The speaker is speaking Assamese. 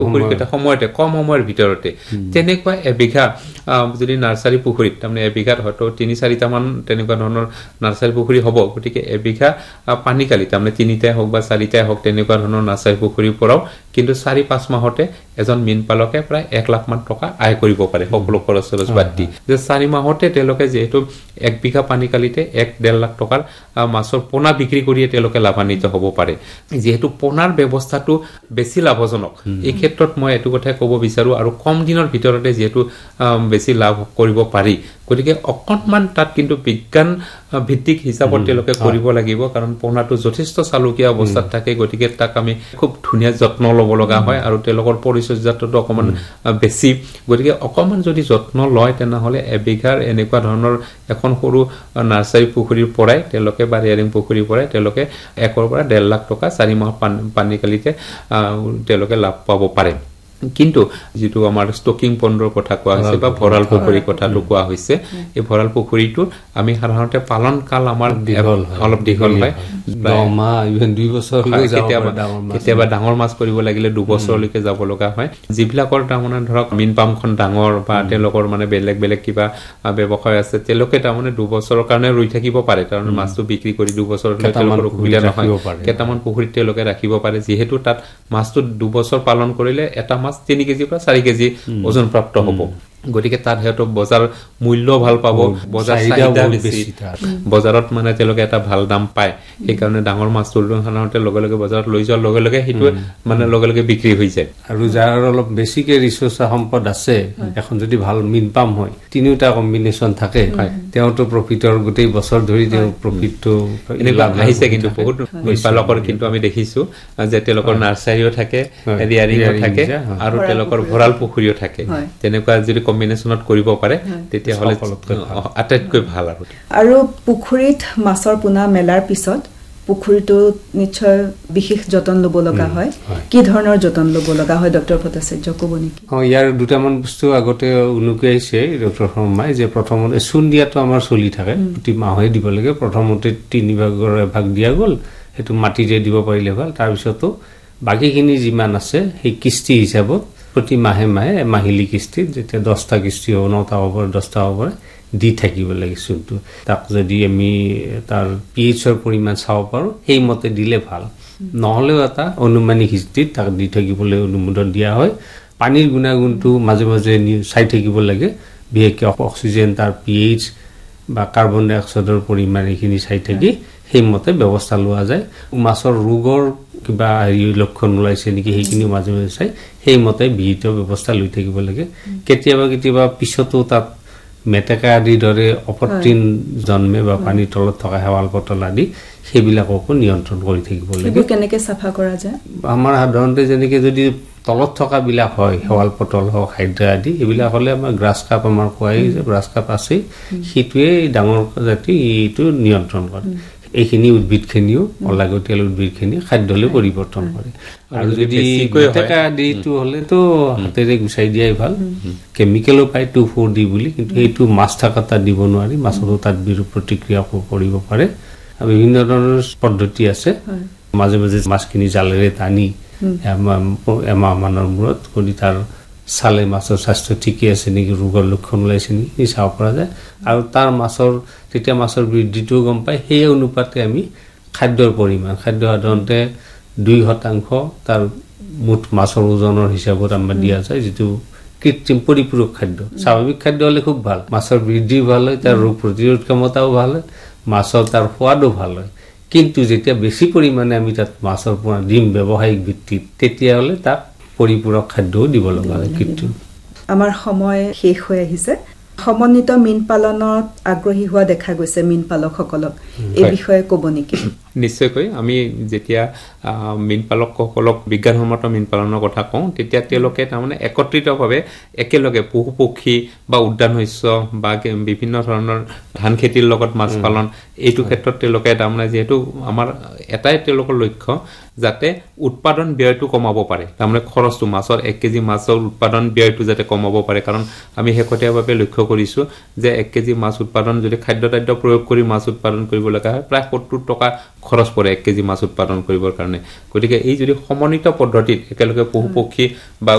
পুখুৰীকেইটা সময়তে কম সময়ৰ ভিতৰতে তেনেকুৱা এবিঘা যদি নাৰ্চাৰী পুখুৰীত তাৰমানে এবিঘাত হয়তো 3-4টা মান তেনেকুৱা ধৰণৰ নাৰ্চাৰী পুখুৰী হ'ব গতিকে এবিঘা পানীকালি তাৰমানে 3টাই হওক বা 4টাই হওক তেনেকুৱা ধৰণৰ নাৰ্চাৰী পুখুৰীৰ পৰাও কিন্তু 4-5 মাহতে এজন মীন পালকে প্ৰায় 1 লাখ মান টকা আয় কৰিব পাৰে সকলো খৰচ বাদ দি যে 4 মাহতে তেওঁলোকে যেহেতু 1 বিঘা পানীকালিতে 1.5 লাখ টকাৰ মাছৰ পোনা বিক্ৰী কৰিয়ে তেওঁলোকে লাভান্বিত হ'ব পাৰে যেহেতু পোনাৰ ব্যৱস্থাটো বেছি লাভজনক এই ক্ষেত্ৰত মই এটো কথা ক'ব বিচাৰো আৰু কম দিনৰ ভিতৰতে যেহেতু বেছি লাভ কৰিব পাৰি গতিকে অকণমান তাত কিন্তু বিজ্ঞান ভিত্তিক হিচাপত তেওঁলোকে কৰিব লাগিব কাৰণ পোনাটো যথেষ্ট চালুকীয়া অৱস্থাত থাকে গতিকে তাক আমি খুব ধুনীয়া যত্ন ল'ব লগা হয় আৰু তেওঁলোকৰ পৰিচৰ্যাটো অকণমান বেছি গতিকে অকণমান যদি যত্ন লয় তেনেহ'লে এবিঘাৰ এনেকুৱা ধৰণৰ এখন সৰু নাৰ্চাৰী পুখুৰীৰ পৰাই তেওঁলোকে বা ৰিয়াৰিং পুখুৰীৰ পৰাই তেওঁলোকে 1 পৰা 1.5 লাখ টকা 4 মাহ পানীকালিতে তেওঁলোকে লাভ পাব পাৰে কিন্তু যেটো আমাৰ ষ্টকিং পণ্ডৰ কথা কোৱা হৈছে বা ভৰাল পুখুৰীৰ কথাটো কোৱা হৈছে এই ভৰাল পুখুৰীটো আমি সাধাৰণতে পালন কাল আমাৰ অলপ দীঘল হয় 10 মাহ ইভেন 2 বছৰলৈকে কেতিয়াবা ডাঙৰ মাছ কৰিব লাগিলে 2 বছৰলৈকে যাব লগা হয় যিবিলাকৰ তাৰমানে ধৰক মিন পামখন ডাঙৰ বা তেওঁলোকৰ মানে বেলেগ কিবা ব্যৱসায় আছে তেওঁলোকে তাৰমানে 2 বছৰৰ কাৰণে ৰৈ থাকিব পাৰে কাৰণ মাছটো বিক্ৰী কৰি 2 বছৰলৈকে তেওঁলোকৰ সুবিধা নহয় কেইটামান পুখুৰীত তেওঁলোকে ৰাখিব পাৰে যেহেতু তাত মাছটো 2 বছৰ পালন কৰিলে এটা 3 কেজি পৰা 4 কেজি ওজন প্ৰাপ্ত হ'ব গতিকে তাত হেতু বজাৰ মূল্য ভাল পাব বজাৰ চাহিদা বেছি বজাৰত মানে তেওঁলোকে এটা ভাল দাম পায় এই কাৰণে ডাঙৰ মাছটো সাধাৰণতে লগে বজাৰত লৈ যোৱাৰ লগে হেতু মানে লগে বিক্ৰী হৈ যায় আৰু যাৰ অলপ বেছিকে ৰিসোৰ্স সম্পদ আছে এখন যদি ভাল মিন পাম হয় তিনিটা কম্বিনেশন থাকে তেওঁটো প্ৰফিটৰ গোটেই বছৰ ধৰি তেওঁ প্ৰফিটটো লাভ আহিছে কিন্তু বহুত পালকৰ কিন্তু আমি দেখিছো যে তেওঁলোকৰ নাৰ্চাৰীও থাকে ৰিয়াৰিংও থাকে আৰু তেওঁলোকৰ ভৰাল পুখুৰীও থাকে তেনেকুৱা যদি কম্বিনেশনত কৰিব পাৰে তেতিয়া হলে আটাইতকৈ ভাল আৰু পুখুৰীত মাছৰ পোনা মেলাৰ পিছত পুখুৰীটো নিশ্চয় বিশেষ যতন লব লগা হয় কি ধৰণৰ যতন লব লগা হয় ডক্টৰ ভট্টাচাৰ্য ক'ব নেকি ইয়াৰ দুটামান বস্তু আগতে উনুকি আহিছে ডক্টৰ শৰ্মাই যে প্ৰথমতে চূণ দিয়াটো আমাৰ চলি থাকে প্ৰতি মাহে দিব লাগে প্ৰথমতে 3 ভাগৰ ভাগ দিয়া গল হেতু মাটিৰে দিব পাৰিলে ভাল তাৰ পিছতো বাকিখিনি যিমান আছে সেই কিস্তি হিচাপত প্ৰতি মাহে মাহিলি কিস্তি যেতে 10টা কিস্তি হ'ব 9টা হ'ব 10টা হ'ব দি থাকিব লাগে চুনটো তাক যদি আমি তাৰ pHৰ পৰিমাণ চাব পাৰো সেই মতে দিলে ভাল নহলে এটা অনুমানিক কিস্তি তাক দি থাকিবলৈ অনুমোদন দিয়া হয় পানীৰ গুণাগুণটো মাজে চাই থাকিব লাগে বিশেষকৈ অক্সিজেন তাৰ pH বা কাৰ্বন ডাই অক্সাইডৰ পৰিমাণ এখিনি চাই থাকি সেই মতে ব্যৱস্থা লোৱা যায় মাছৰ ৰোগৰ কিবা লক্ষণ ওলাইছে নেকি সেইখিনি মাজে চাই সেই মতে বিহিত ব্যৱস্থা লৈ থাকিব লাগে কেতিয়াবা পিছতো তাত মেটেকা আদি দৰে অপত্ৰিন জন্মে বা পানী তলত থকা হেৱাল পটল আদি সেইবিলাককো নিয়ন্ত্ৰণ কৰি থাকিব লাগে এইবোৰ কেনেকৈ সাফা কৰা যায় আমাৰ সাধাৰণতে যেনেকৈ যদি তলত থকা বিলাক হয় হেৱাল পটল হওক হাইড্ৰা আদি এইবিলাক হলে আমাৰ গ্ৰাছ কাপ আমাৰ কোৱাই যে গ্ৰাছ কাপ আছে হিটুৱে ডাঙৰ জাতি এইটো নিয়ন্ত্ৰণ কৰে এইখিনি উদ্ভিদখিনিও অলাগতিয়াল উদ্ভিদখিনি খাদ্যলৈ পৰিৱৰ্তন কৰে আৰু যদি মেটেকা আদিটো হলেতো হাতেৰে গুচাই দিয়াই ভাল কেমিকেলো পাই 2,4-D বুলি কিন্তু এইটো মাছ থাকাটা দিব নোৱাৰি মাছৰো তাত বিৰূপ প্ৰতিক্ৰিয়া কৰিব পাৰে বিভিন্ন ধৰণৰ পদ্ধতি আছে মাজে মাছখিনি জালেৰে টানি এমাহ মানৰ মূৰত কৰি তাৰ চালে মাছৰ স্বাস্থ্য ঠিকই আছে নেকি ৰোগৰ লক্ষণ ওলাইছে নেকি চাব পৰা যায় আৰু তাৰ তেতিয়া মাছৰ বৃদ্ধিটো গম পাই সেই অনুপাতে আমি খাদ্যৰ পৰিমাণ খাদ্য সাধাৰণতে 2% তাৰ মুঠ মাছৰ ওজনৰ হিচাপত আমাৰ দিয়া যায় যেটো কৃত্ৰিম পৰিপূৰক খাদ্য স্বাভাৱিক খাদ্য হলে খুব ভাল মাছৰ বৃদ্ধি ভাল হয় তাৰ ৰোগ প্ৰতিৰোধ ক্ষমতাও ভাল হয় মাছৰ তাৰ সোৱাদও ভাল হয় কিন্তু যেতিয়া বেছি পৰিমাণে আমি তাত মাছৰ পৰা ডিম ব্যৱসায়িক ভিত্তিত তেতিয়া হলে তাক পৰিপূৰক খাদ্যও দিব লগা হয় কৃত্ৰিম আমাৰ সময় শেষ হৈ আহিছে সমন্বিত মীন পালনত আগ্ৰহী হোৱা দেখা গৈছে মীন পালকসকলক এই বিষয়ে ক'ব নেকি নিশ্চয়কৈ আমি যেতিয়া মীন পালকসকলক বিজ্ঞানসন্মত মীন পালনৰ কথা কওঁ তেতিয়া তেওঁলোকে তাৰমানে একত্ৰিতভাৱে একেলগে পশু পক্ষী বা উদ্যান শস্য বা বিভিন্ন ধৰণৰ ধান খেতিৰ লগত মাছ পালন এইটো ক্ষেত্ৰত তেওঁলোকে তাৰমানে যেহেতু আমাৰ এটাই তেওঁলোকৰ লক্ষ্য যাতে উৎপাদন ব্যয়টো কমাব পাৰে তাৰমানে খৰচটো মাছৰ 1 কেজি মাছৰ উৎপাদন ব্যয়টো যাতে কমাব পাৰে কাৰণ আমি হেকতীয়াভাৱে লক্ষ্য কৰিছো যে 1 কেজি মাছ উৎপাদন যদি খাদ্য প্ৰয়োগ কৰি মাছ উৎপাদন কৰিব লগা হয় প্ৰায় 70 টকা খৰচ পৰে 1 কেজি মাছ উৎপাদন কৰিবৰ কাৰণে গতিকে এই যদি সমন্বিত পদ্ধতিত একেলগে পশু পক্ষী বা